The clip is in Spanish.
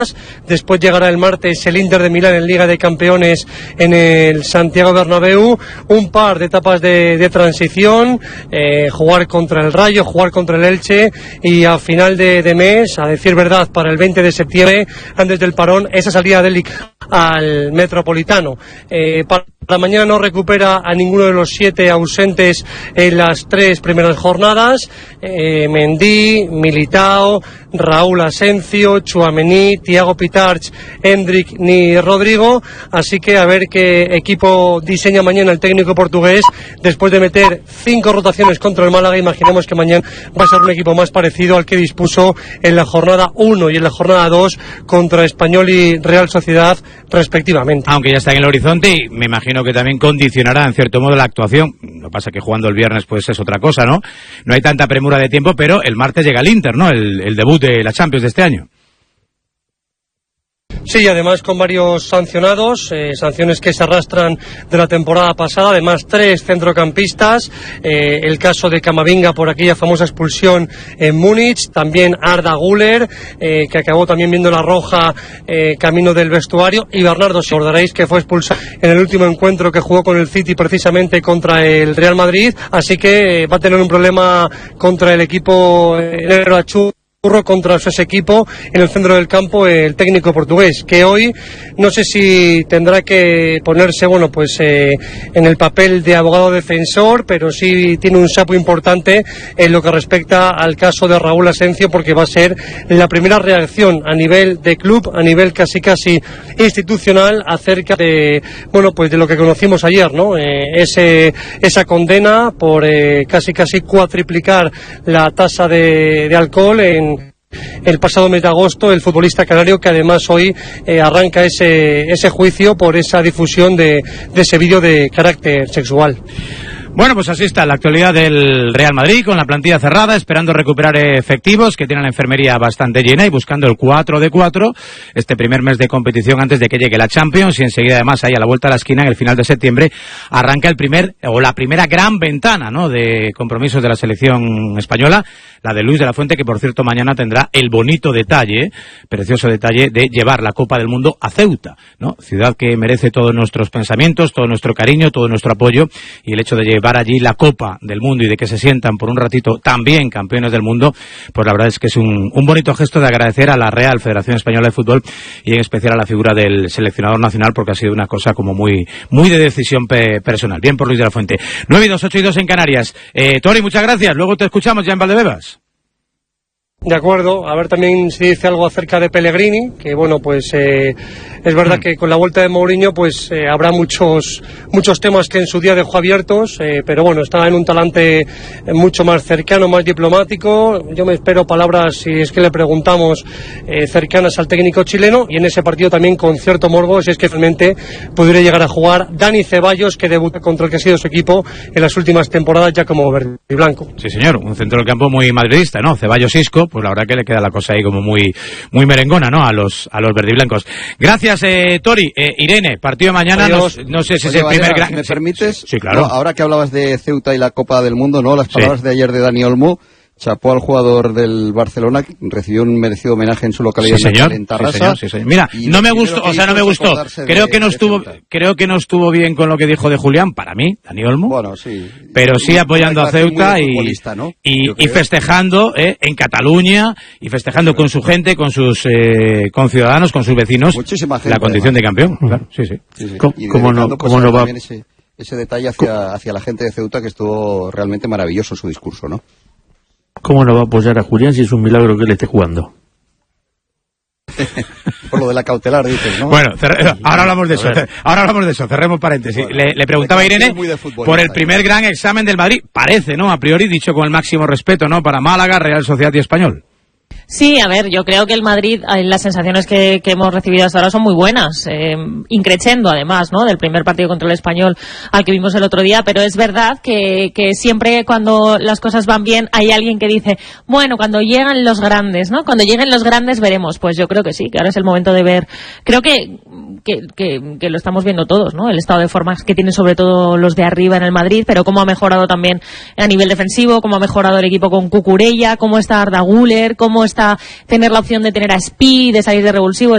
Después llegará el martes el Inter de Milán en Liga de Campeones en el Santiago Bernabéu. Un par de etapas de transición, jugar contra el Rayo, jugar contra el Elche, y a final de mes, a decir verdad, para el 20 de septiembre, antes del parón, esa salida del al Metropolitano. Para mañana no recupera a ninguno de los 7 ausentes en las 3 primeras jornadas. Mendy, Militao, Raúl Asencio, Tchouaméni, Thiago Pitarch, Hendrik ni Rodrigo. Así que a ver qué equipo diseña mañana el técnico portugués. Después de meter 5 rotaciones contra el Málaga, imaginemos que mañana va a ser un equipo más parecido al que dispuso en la jornada 1 y en la jornada 2 contra Español y Real Sociedad respectivamente. Aunque ya está en el horizonte y me imagino que también condicionará en cierto modo la actuación. Lo que pasa es que jugando el viernes pues es otra cosa, ¿no? No hay tanta premura de tiempo, pero el martes llega el Inter, ¿no? El debut de la Champions de este año. Sí, además con varios sancionados, sanciones que se arrastran de la temporada pasada, además 3 centrocampistas, el caso de Camavinga por aquella famosa expulsión en Múnich, también Arda Güler, que acabó también viendo la roja camino del vestuario, y Bernardo Silva, recordaréis que fue expulsado en el último encuentro que jugó con el City precisamente contra el Real Madrid, así que va a tener un problema contra el equipo negro achú contra ese equipo en el centro del campo, el técnico portugués, que hoy no sé si tendrá que ponerse en el papel de abogado defensor, pero sí tiene un sapo importante en lo que respecta al caso de Raúl Asencio, porque va a ser la primera reacción a nivel de club, a nivel casi institucional, acerca de de lo que conocimos ayer, ¿no? Esa condena por casi cuatriplicar la tasa de alcohol en el pasado mes de agosto, el futbolista canario, que además hoy arranca ese juicio por esa difusión de ese vídeo de carácter sexual. Bueno, pues así está la actualidad del Real Madrid, con la plantilla cerrada, esperando recuperar efectivos, que tienen la enfermería bastante llena, y buscando el 4 de 4 este primer mes de competición antes de que llegue la Champions, y enseguida además ahí a la vuelta de la esquina, en el final de septiembre, arranca la primera gran ventana, ¿no?, de compromisos de la selección española, la de Luis de la Fuente, que por cierto mañana tendrá el bonito detalle, precioso detalle, de llevar la Copa del Mundo a Ceuta, ¿no? Ciudad que merece todos nuestros pensamientos, todo nuestro cariño, todo nuestro apoyo, y el hecho de llevar allí la Copa del Mundo y de que se sientan por un ratito también campeones del mundo, pues la verdad es que es un bonito gesto de agradecer a la Real Federación Española de Fútbol, y en especial a la figura del seleccionador nacional, porque ha sido una cosa como muy de decisión personal. Bien por Luis de la Fuente. 9-2, 8-2 en Canarias. Tori, muchas gracias. Luego te escuchamos ya en Valdebebas. De acuerdo, a ver también si dice algo acerca de Pellegrini, que es verdad que con la vuelta de Mourinho habrá muchos temas que en su día dejó abiertos, pero está en un talante mucho más cercano, más diplomático. Yo me espero palabras, si es que le preguntamos, cercanas al técnico chileno, y en ese partido también con cierto morbo, si es que finalmente pudiera llegar a jugar Dani Ceballos, que debuta contra el que ha sido su equipo en las últimas temporadas ya como verde y blanco. Sí, señor, un centro del campo muy madridista, ¿no? Ceballos-Isco, pues la verdad que le queda la cosa ahí como muy merengona, ¿no?, a los verdiblancos. Gracias, Tori. Irene, partido mañana, no sé si es el primer gran... ¿Me permites? Sí, claro. No, ahora que hablabas de Ceuta y la Copa del Mundo, ¿no?, las palabras de ayer de Dani Olmo, chapó al jugador del Barcelona, que recibió un merecido homenaje en su localidad, en Tarrasa. Sí, señor. Mira, no me gustó. Creo que no estuvo bien con lo que dijo de Julián, para mí, Dani Olmo. Bueno, sí. Pero sí apoyando a Ceuta y festejando en Cataluña, y festejando con su gente, con sus conciudadanos, con sus vecinos, la condición de campeón. Claro, sí. ¿Cómo no va? Ese detalle hacia la gente de Ceuta, que estuvo realmente maravilloso su discurso, ¿no? ¿Cómo no va a apoyar a Julián si es un milagro que él esté jugando? Por lo de la cautelar, dices, ¿no? Bueno, ahora hablamos de eso. Cerremos paréntesis. Bueno, le preguntaba a Irene por el primer gran examen del Madrid. Parece, ¿no?, a priori, dicho con el máximo respeto, ¿no?, para Málaga, Real Sociedad y Español. Sí, a ver, yo creo que el Madrid, las sensaciones que hemos recibido hasta ahora son muy buenas, increchendo además, ¿no?, del primer partido contra el Español al que vimos el otro día, pero es verdad que siempre cuando las cosas van bien hay alguien que dice, bueno, cuando llegan los grandes, ¿no?, cuando lleguen los grandes veremos. Pues yo creo que sí, que ahora es el momento de ver. Creo que lo estamos viendo todos, ¿no?, el estado de formas que tienen sobre todo los de arriba en el Madrid, pero cómo ha mejorado también a nivel defensivo, cómo ha mejorado el equipo con Cucurella, cómo está Arda Güler, cómo está tener la opción de tener a Speed, de salir de revulsivo.